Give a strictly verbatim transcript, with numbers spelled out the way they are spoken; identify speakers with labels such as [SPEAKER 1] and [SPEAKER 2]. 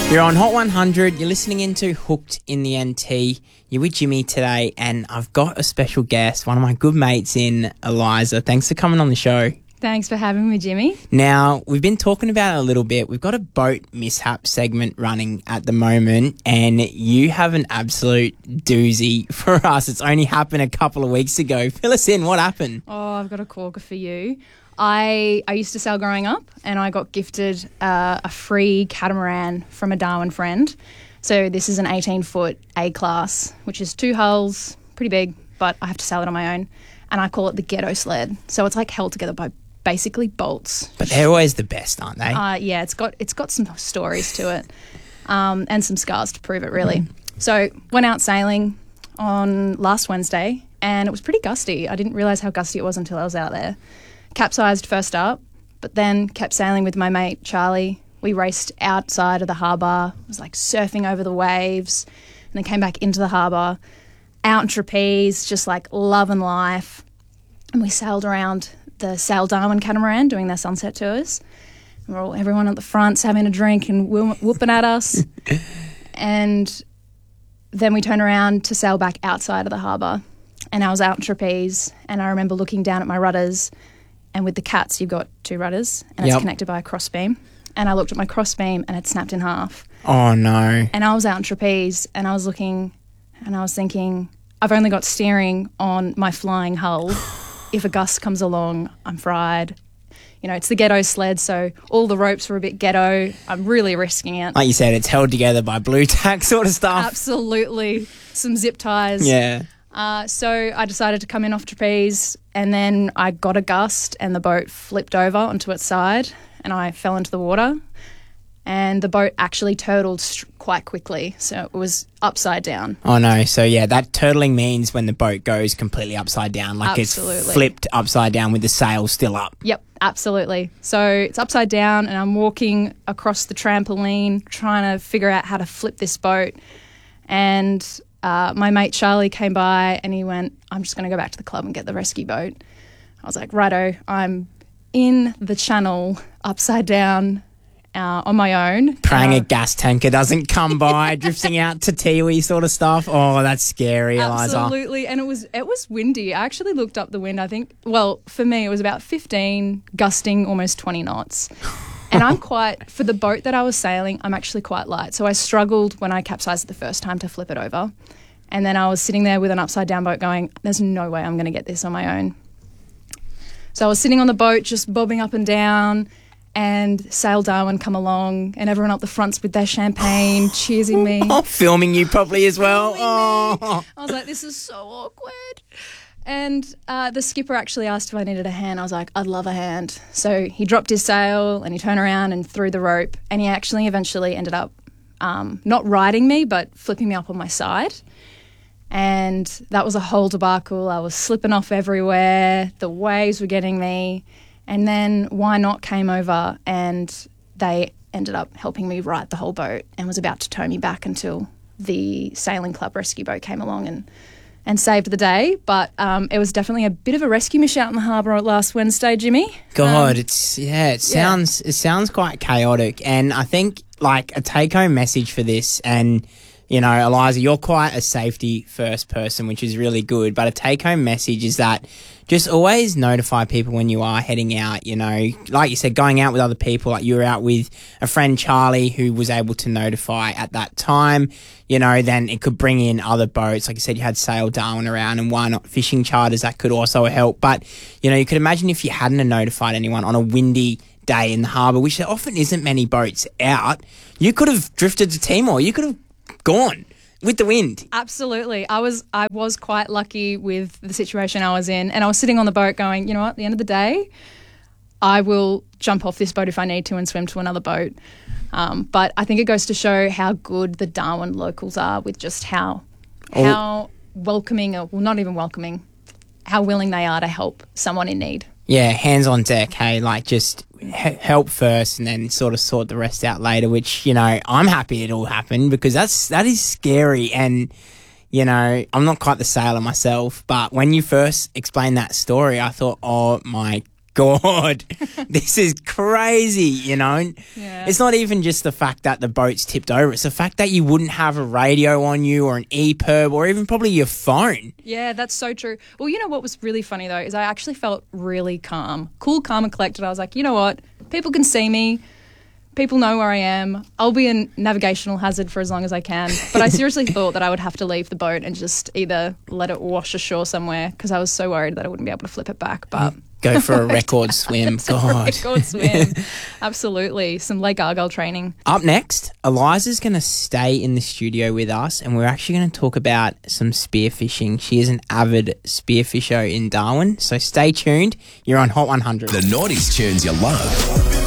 [SPEAKER 1] You're on Hot one hundred. You're listening into Hooked in the N T. You're with Jimmy today, and I've got a special guest, one of my good mates in Eliza. Thanks for coming on the show.
[SPEAKER 2] Thanks for having me, Jimmy.
[SPEAKER 1] Now, we've been talking about it a little bit. We've got a boat mishap segment running at the moment, and you have an absolute doozy for us. It's only happened a couple of weeks ago. Fill us in. What happened?
[SPEAKER 2] Oh, I've got a corker for you. I I used to sail growing up, and I got gifted uh, a free catamaran from a Darwin friend. So this is an eighteen-foot A-class, which is two hulls, pretty big, but I have to sail it on my own. And I call it the ghetto sled. So it's like held together by basically bolts.
[SPEAKER 1] But they're always the best, aren't they?
[SPEAKER 2] Uh, yeah, it's got it's got some stories to it, um, and some scars to prove it, really. Mm. So went out sailing on last Wednesday, and it was pretty gusty. I didn't realise how gusty it was until I was out there. Capsized first up, but then kept sailing with my mate Charlie. We raced outside of the harbour. It was like surfing over the waves, and then came back into the harbour, out in trapeze, just like love and life. And we sailed around the Sail Darwin catamaran doing their sunset tours. And we're all, everyone at the front's having a drink and whooping at us. And then we turn around to sail back outside of the harbour. And I was out in trapeze, and I remember looking down at my rudders. And with the cats, you've got two rudders, and
[SPEAKER 1] Yep.
[SPEAKER 2] it's connected by a crossbeam. And I looked at my crossbeam, and it snapped in half.
[SPEAKER 1] Oh, no.
[SPEAKER 2] And I was out in trapeze, and I was looking, and I was thinking, I've only got steering on my flying hull. If a gust comes along, I'm fried. You know, it's the ghetto sled, so all the ropes were a bit ghetto. I'm really risking it.
[SPEAKER 1] Like you said, it's held together by blue tack sort of stuff.
[SPEAKER 2] Absolutely. Some zip ties.
[SPEAKER 1] Yeah.
[SPEAKER 2] Uh, so I decided to come in off trapeze, and then I got a gust and the boat flipped over onto its side and I fell into the water, and the boat actually turtled st- quite quickly, so it was upside down.
[SPEAKER 1] Oh, no. So, yeah, that turtling means when the boat goes completely upside down, like
[SPEAKER 2] Absolutely.
[SPEAKER 1] it's flipped upside down with the sail still up.
[SPEAKER 2] Yep, absolutely. So it's upside down, and I'm walking across the trampoline trying to figure out how to flip this boat, and Uh, my mate Charlie came by and he went, I'm just going to go back to the club and get the rescue boat. I was like, righto, I'm in the channel upside down uh, on my own.
[SPEAKER 1] Praying
[SPEAKER 2] uh,
[SPEAKER 1] a gas tanker doesn't come by, drifting out to Tiwi sort of stuff. Oh, that's scary, Eliza.
[SPEAKER 2] Absolutely. And it was it was windy. I actually looked up the wind. I think, well, for me, it was about fifteen, gusting almost twenty knots. And I'm quite, for the boat that I was sailing, I'm actually quite light. So I struggled when I capsized it the first time to flip it over. And then I was sitting there with an upside down boat going, there's no way I'm going to get this on my own. So I was sitting on the boat just bobbing up and down, and Sail Darwin come along, and everyone up the fronts with their champagne cheersing me.
[SPEAKER 1] Oh, filming you probably as well. Oh.
[SPEAKER 2] I was like, this is so awkward. And uh, the skipper actually asked if I needed a hand. I was like, I'd love a hand. So he dropped his sail and he turned around and threw the rope, and he actually eventually ended up um, not riding me but flipping me up on my side. And that was a whole debacle. I was slipping off everywhere. The waves were getting me. And then Why Not came over, and they ended up helping me right the whole boat and was about to tow me back until the sailing club rescue boat came along and and saved the day. But um, it was definitely a bit of a rescue mission out in the harbour last Wednesday, Jimmy.
[SPEAKER 1] God,
[SPEAKER 2] um,
[SPEAKER 1] it's yeah, it sounds yeah. it sounds quite chaotic, and I think like a take-home message for this, and you know, Eliza, you're quite a safety first person, which is really good. But a take-home message is that just always notify people when you are heading out. You know, like you said, going out with other people, like you were out with a friend, Charlie, who was able to notify at that time. You know, then it could bring in other boats. Like you said, you had Sail Darwin around, and Why Not fishing charters, that could also help. But, you know, you could imagine if you hadn't notified anyone on a windy day in the harbour, which there often isn't many boats out, you could have drifted to Timor. You could have gone with the wind.
[SPEAKER 2] Absolutely. I was I was quite lucky with the situation I was in, and I was sitting on the boat going, you know what, at the end of the day, I will jump off this boat if I need to and swim to another boat. Um, but I think it goes to show how good the Darwin locals are with just how oh. how welcoming, or well, not even welcoming, how willing they are to help someone in need.
[SPEAKER 1] Yeah, hands on deck, hey, like just help first and then sort of sort the rest out later, which, you know, I'm happy it all happened because that's that is scary. And, you know, I'm not quite the sailor myself, but when you first explained that story, I thought, oh my God, this is crazy, you know?
[SPEAKER 2] Yeah.
[SPEAKER 1] It's not even just the fact that the boat's tipped over. It's the fact that you wouldn't have a radio on you or an E P I R B or even probably your phone.
[SPEAKER 2] Yeah, that's so true. Well, you know what was really funny, though, is I actually felt really calm. Cool, calm and collected. I was like, you know what? People can see me. People know where I am. I'll be a navigational hazard for as long as I can. But I seriously thought that I would have to leave the boat and just either let it wash ashore somewhere because I was so worried that I wouldn't be able to flip it back. But
[SPEAKER 1] Go for a record swim. God.
[SPEAKER 2] record swim. Absolutely. Some Lake Argyle training.
[SPEAKER 1] Up next, Eliza's going to stay in the studio with us and we're actually going to talk about some spearfishing. She is an avid spearfisher in Darwin. So stay tuned. You're on Hot one hundred.
[SPEAKER 3] The nineties tunes you love.